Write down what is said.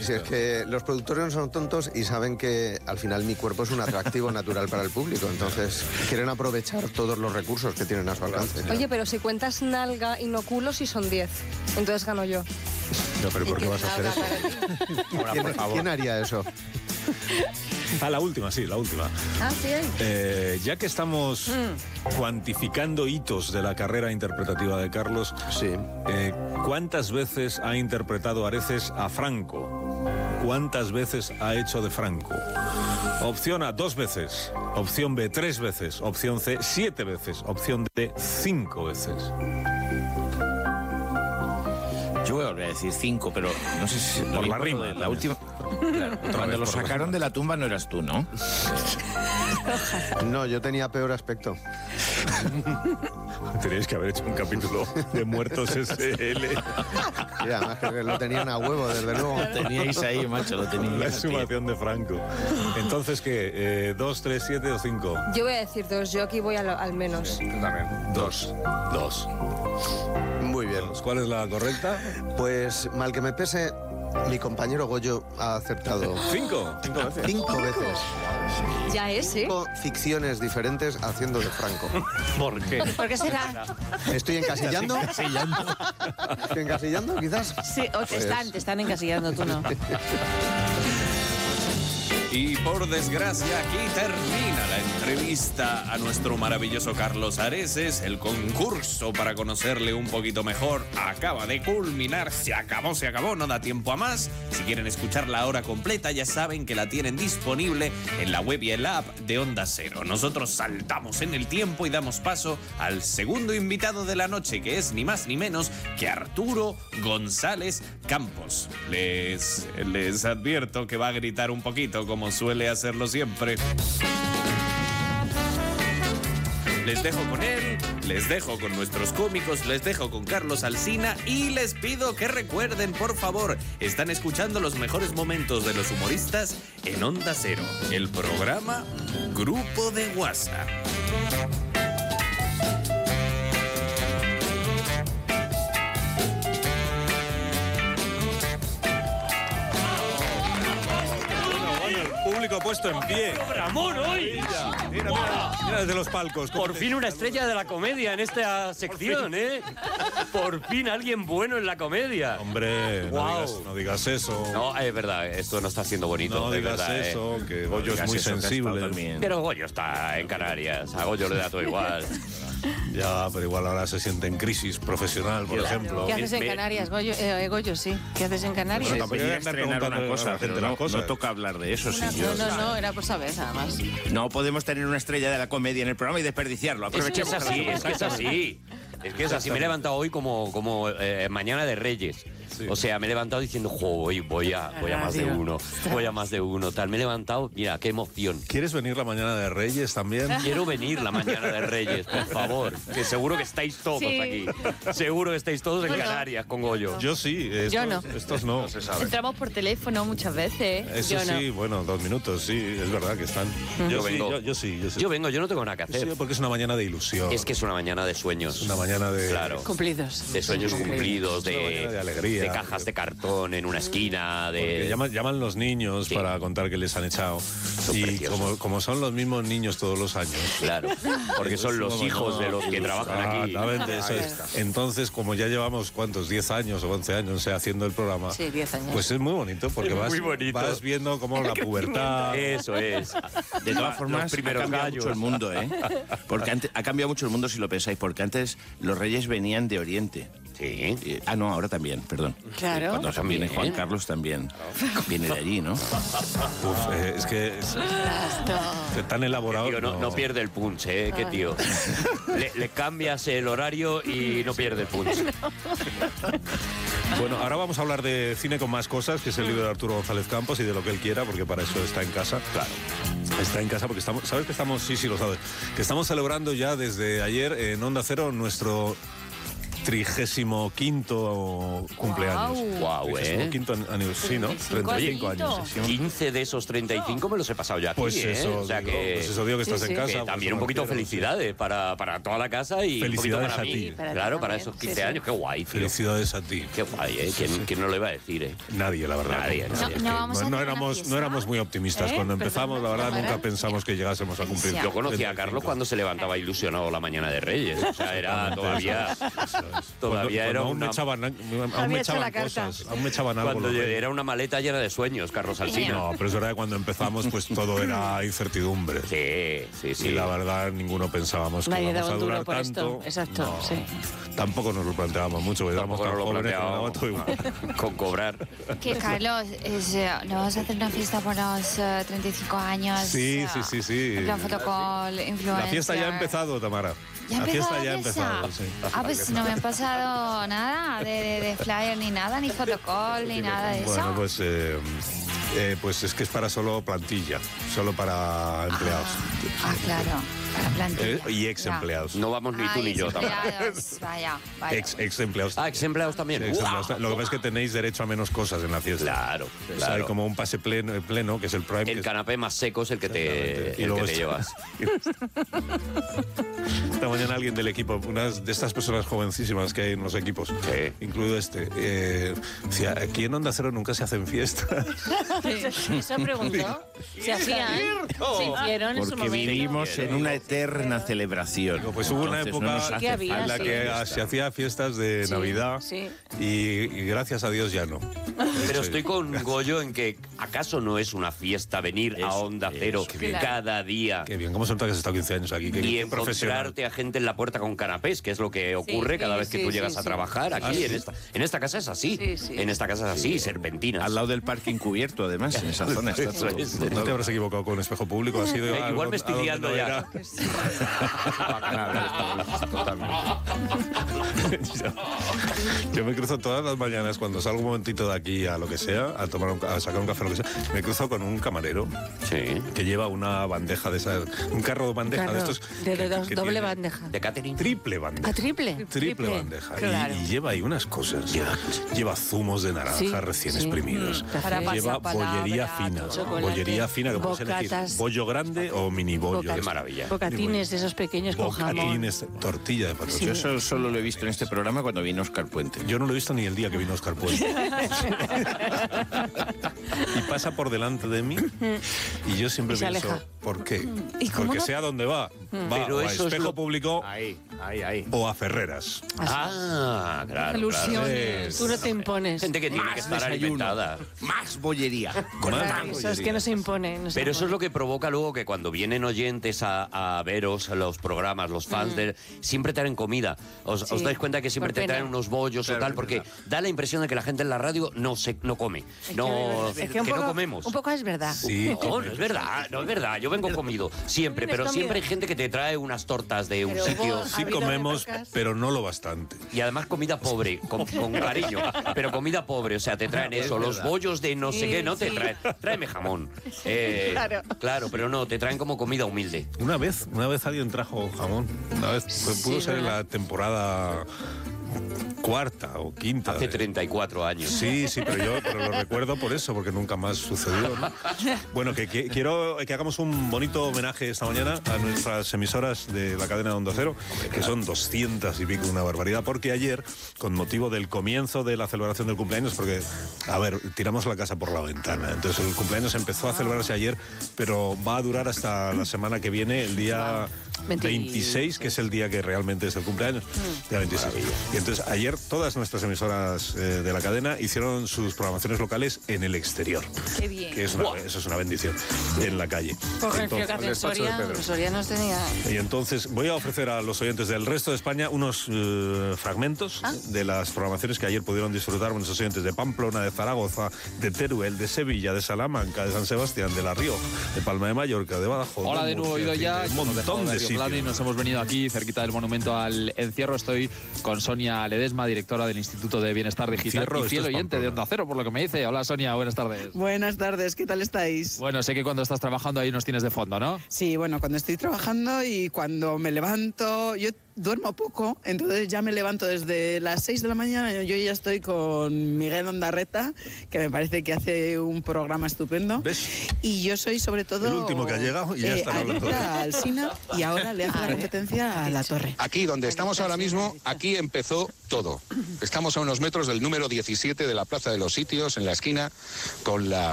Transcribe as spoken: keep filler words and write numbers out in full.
si es que los productores no son tontos y saben que al final mi cuerpo es un atractivo natural para el público, entonces quieren aprovechar todos los recursos que tienen a su alcance. Oye, pero si cuentas nalga y no culo, sí son diez. Entonces gano yo. No, pero ¿por qué vas a hacer eso? Ahora, ¿Quién, por favor. ¿Quién haría eso? Ah, la última, sí, la última. Ah, sí hay. Eh, ya que estamos Mm. cuantificando hitos de la carrera interpretativa de Carlos, Sí. eh, ¿cuántas veces ha interpretado Areces a Franco? ¿Cuántas veces ha hecho de Franco? Opción A, dos veces. Opción B, tres veces. Opción C, siete veces. Opción D, cinco veces. Yo voy a volver a decir cinco, pero no sé si... Por la rima. La última... Claro, cuando vez, lo por sacaron la- de la tumba no eras tú, ¿no? No, yo tenía peor aspecto. Tenéis que haber hecho un capítulo de Muertos S L. Y además que lo tenían a huevo, desde luego. Lo teníais ahí, macho, lo teníais. La exhumación de Franco. Entonces, ¿qué? Eh, ¿Dos, tres, siete o cinco? Yo voy a decir dos, yo aquí voy a lo- al menos. Dos. Dos. Muy bien. ¿Cuál es la correcta? Pues mal que me pese, mi compañero Goyo ha aceptado Cinco. Cinco veces. cinco veces. Ya es, ¿eh? Cinco ficciones diferentes haciendo de Franco. ¿Por qué? ¿Por qué será? ¿Estoy encasillando? ¿Estoy encasillando, quizás? Sí, o te Pues- están, te están encasillando, tú no. Y por desgracia, aquí termina la entrevista a nuestro maravilloso Carlos Areces. El concurso para conocerle un poquito mejor acaba de culminar. Se acabó, se acabó, no da tiempo a más. Si quieren escuchar la hora completa, ya saben que la tienen disponible en la web y el app de Onda Cero. Nosotros saltamos en el tiempo y damos paso al segundo invitado de la noche, que es ni más ni menos que Arturo González Campos. Les, les advierto que va a gritar un poquito, como suele hacerlo siempre. Les dejo con él, les dejo con nuestros cómicos, les dejo con Carlos Alsina y les pido que recuerden, por favor, están escuchando los mejores momentos de los humoristas en Onda Cero, el programa Grupo de WhatsApp. Público puesto en pie. ¡Programón hoy! Mira, mira, mira, mira desde los palcos. ¿Cómo Por te- fin una estrella de la comedia en esta sección, ¿eh? Por fin alguien bueno en la comedia. Hombre, no, Guau. digas, no digas eso. No, es verdad, esto no está siendo bonito. No es digas verdad, eso, ¿eh? que Goyo es Digas muy eso, que has estado sensible. también. Pero Goyo está en Canarias, a Goyo le da todo igual. Ya, pero igual ahora se siente en crisis profesional, por ejemplo. ¿Qué haces en me- Canarias, Goyo? Eh, Goyo, sí. ¿Qué haces en Canarias? Bueno, tampoco Quería andar estrenar preguntando una a cosa, la gente pero las no, cosas. no toca hablar de eso, sí. No, yo- no, no, era por saber, nada más. No podemos tener una estrella de la comedia en el programa y desperdiciarlo. Es que es Aprovechemos. así, es que es así. Es que es así. Me he levantado hoy como, como eh, mañana de Reyes. Sí. O sea, me he levantado diciendo, jo, hoy voy a, voy a más de Radio. uno, voy a más de uno, tal. Me he levantado, mira, qué emoción. ¿Quieres venir la mañana de Reyes también? Quiero venir la mañana de Reyes, por favor. Que seguro que estáis todos Sí. aquí. Seguro que estáis todos en Bueno. Canarias con Goyo. Yo sí. Estos, Yo no. Estos no. Entramos por teléfono muchas veces. Eso Yo no. sí, bueno, dos minutos, sí, es verdad que están. Yo, Yo sí, vengo. yo, yo sí, yo sí. Yo vengo, yo no tengo nada que hacer. Sí, porque es una mañana de ilusión. Es que es una mañana de sueños. una mañana de. Claro. Cumplidos. De sueños cumplidos, Una mañana de, de alegría. de cajas de cartón en una esquina, Porque de... llaman, llaman los niños Sí. para contar que les han echado. Y preciosos. como, como son los mismos niños todos los años. Claro, porque son los hijos de los que trabajan aquí. Exactamente, eso es. Entonces, como ya llevamos, ¿cuántos? diez años o once años, o sea, haciendo el programa. Sí, diez años. Pues es muy bonito, porque Es vas, muy bonito. vas viendo como la pubertad. Eso es. De todas formas, Los primeros ha cambiado gallos. mucho el mundo, ¿eh? Porque antes, ha cambiado mucho el mundo si lo pensáis, porque antes los reyes venían de Oriente. Sí. Eh, ah, no, ahora también, perdón. Claro. Cuando También. viene Juan Carlos también. Viene de allí, ¿no? Uf, eh, es que es, es tan elaborado. Tío, no, no pierde el punch, ¿eh? Qué tío. Le, le cambias el horario y no pierde el punch. Bueno, ahora vamos a hablar de cine con más cosas, que es el libro de Arturo González Campos y de lo que él quiera, porque para eso está en casa. Claro. Está en casa porque estamos, ¿sabes que estamos? Sí, sí, lo sabes. Que estamos celebrando ya desde ayer en Onda Cero nuestro trigésimo quinto cumpleaños. Guau, Trigésimo ¿eh? quinto aniversario, sí, ¿no? treinta y cinco años. sí. quince de esos treinta y cinco me los he pasado ya aquí, Pues ¿eh? eso O sea digo, que, pues eso digo que estás en casa, que pues también eso un poquito me refiero, felicidades para, para toda la casa y un poquito Felicidades para a mí. ti. Para ti Claro, para también. esos quince Sí, sí. años. Qué guay, tío. Felicidades a ti. Qué guay, ¿eh? ¿Quién, quién no lo iba a decir, eh? Nadie, la verdad. Nadie, No, nadie. No, no vamos a no, no hacer una éramos, fiesta. no éramos muy optimistas. ¿Eh? Cuando empezamos, la verdad, Perdona. nunca pensamos que llegásemos a cumplir. Yo Yo conocía a treinta y Carlos cinco. cuando se levantaba ilusionado la mañana de Reyes. O sea, era todavía... Todavía Cuando- era cuando aún una... me echaban, aún Había me hecho echaban la carta. cosas, aún me echaban algo. Cuando los reyes. era una maleta llena de sueños, Carlos Alsina. No, pero es verdad que cuando empezamos, pues todo era incertidumbre. Sí, sí, sí. Y la verdad, ninguno pensábamos que Nadie íbamos daba a un duro durar por tanto. esto. Exacto, No, sí. Tampoco nos lo planteábamos mucho, porque éramos Tampoco tan nos lo jóvenes que nos daba todo igual. planteábamos con cobrar. Que Carlos, es, eh, ¿no vas a hacer una fiesta por los eh, treinta y cinco años? Sí, eh, sí, sí, sí. En plan fotocall, influencer. La fiesta ya ha empezado, Tamara. ¿Ya ha la empezado fiesta ya ha la fiesta? empezado, sí. Ah, pues no me han pasado nada de, de, de flyer ni nada, ni fotocall, ni nada de eso. Bueno, pues, eh, eh, pues es que es para solo plantilla, solo para empleados. Ah, ah, claro, para plantilla. Eh, y ex Ya. empleados. No vamos ni tú Ay, ni yo, Tamara. empleados, vaya, vaya. Ex, ex empleados. Ah, ex empleados también. Ex ¡Guau! empleados. Lo que pasa es que tenéis derecho a menos cosas en la fiesta. Claro, O sea, hay claro. como un pase pleno, pleno que es el prime. que El es- canapé más seco es el que te, Exactamente. Y el luego que te está- llevas. Esta mañana alguien del equipo, una de estas personas jovencísimas que hay en los equipos, Sí. incluido este, eh, decía, aquí en Onda Cero nunca se hacen fiestas. Eso preguntó. Se hacían. Se hicieron en su Porque momento. vivimos en una eterna celebración. Digo, pues hubo una Entonces, época no nos Sí que hace había, en la falta que fiesta. se hacía fiestas de Sí, Navidad sí. Y, y gracias a Dios ya no. Pero Sí. estoy con Goyo en que ¿acaso no es una fiesta venir a Eso, Onda eso, Cero qué bien. cada día Qué bien, ¿cómo se nota que has estado quince años aquí? Qué, y qué profesional. encontrarte a gente en la puerta con canapés, que es lo que ocurre sí, cada vez que sí, tú sí, llegas a sí. trabajar aquí? Ah, ¿sí? en, esta, en esta casa es así. Sí, sí. En esta casa es así, serpentinas. Al lado del parking cubierto, además, en esa zona. Está Eso todo. es. No te habrás equivocado con espejo público, ha sido Eh, a- igual me a estoy donde liando no ya. era. Yo me cruzo todas las mañanas cuando salgo un momentito de aquí a lo que sea, a tomar un, a sacar un café o lo que sea, me cruzo con un camarero Sí. que lleva una bandeja de esas, un carro de bandeja Claro, de estos. de que- dos- que doble tiene bandeja. De catering. Triple bandeja. ¿A triple? Triple bandeja. Y- Claro. Y, lleva ahí unas cosas. Lleva zumos de naranja Sí, recién sí. exprimidos. Mm, para Lleva pasapalabra, bollería fina. chocolate, Bollería fina que puedes elegir. bocatas. Bollo grande o mini bollo. Boca- Qué maravilla. Bocatines de esos pequeños con jamón. Bocatines, tortilla de patata. Yo eso solo lo he visto en este programa cuando vino Oscar Puente. Yo no lo he visto ni el día que vino Oscar Puente. Y pasa por delante de mí y yo siempre Y se pienso, aleja. ¿por qué? ¿Y cómo Porque no? sé a dónde va. Va Pero o a eso es Espejo lo- Público Ahí, ahí, ahí. o a Ferreras. Ah, claro. claro. Ilusiones. Tú no te impones. Gente que tiene que estar alimentada. Más bollería. Más Eso es que no se impone. no se Pero eso es impone. lo que provoca luego que cuando vienen oyentes a, a veros a los programas, los fans, de, siempre traen comida. ¿Os, Sí, os dais cuenta que siempre por te traen pena. unos bollos o tal? Porque da la impresión de que la gente en la radio no se no come. Es No, que, es que un poco, no comemos. Un poco es verdad. Sí, No, no es verdad, no es verdad. Yo vengo comido siempre, pero ¿Vienes siempre hay comido? gente que te trae unas tortas de un Pero sitio. vos- sí Ha habido comemos, épocas. pero no lo bastante. Y además comida pobre, con, con cariño, pero comida pobre, o sea, te traen eso, los bollos de no sé Sí, qué, no te sí. traen, tráeme jamón. Eh, Claro. Claro, pero no, te traen como comida humilde. Una vez, una vez alguien trajo jamón. Una vez fue- pudo Sí, ser en ¿verdad? la temporada cuarta o quinta. Hace treinta y cuatro años. Sí, sí, pero yo pero lo recuerdo por eso, porque nunca más sucedió. ¿no? Bueno, que, que- quiero que hagamos un bonito homenaje esta mañana a nuestras emisoras de la cadena de Onda Cero, que son doscientas y pico, una barbaridad, porque ayer, con motivo del comienzo de la celebración del cumpleaños, porque, a ver, tiramos la casa por la ventana, entonces el cumpleaños empezó a celebrarse ayer, pero va a durar hasta la semana que viene, el día veintiséis, que es el día que realmente es el cumpleaños. Día veintiséis. Y entonces ayer todas nuestras emisoras eh, de la cadena hicieron sus programaciones locales en el exterior. Qué bien. Que es una, eso es una bendición, en la calle. Por Entonces, ejemplo, que en Soria, los sorianos tenía... y entonces voy a ofrecer a los oyentes del resto de España unos eh, fragmentos Ah. de las programaciones que ayer pudieron disfrutar nuestros oyentes de Pamplona, de Zaragoza, de Teruel, de Sevilla, de Salamanca, de San Sebastián, de La Rioja, de Palma de Mallorca, de Badajoz. Hola de Murcia, nuevo, oído en fin, ya. de un Hemos dejado montón de Berrio Plano y sitios. nos hemos venido aquí cerquita del monumento al encierro. Estoy con Sonia Ledesma, directora del Instituto de Bienestar Digital Encierro, y fiel esto es oyente de Pamplona. Onda Cero, por lo que me dice. Hola Sonia, buenas tardes. Buenas tardes, ¿qué tal estáis? Bueno, sé que cuando estás trabajando ahí nos tienes de fondo, ¿no? Sí, bueno, cuando estoy trabajando y cuando me levanto, yo duermo poco, entonces ya me levanto desde las seis de la mañana. Yo ya estoy con Miguel Ondarreta, que me parece que hace un programa estupendo. ¿Ves? Y yo soy sobre todo El último que ha llegado y ya eh, están hablando. adicta al Sina, y ahora le hace la competencia a La Torre. Aquí donde estamos ahora mismo, aquí empezó todo. Estamos a unos metros del número diecisiete de la Plaza de los Sitios, en la esquina, con la